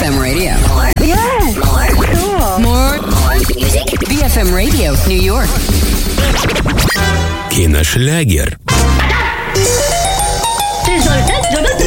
BFM Radio. Yes. Cool. More music. BFM Radio, New York. Киношлягер. Результат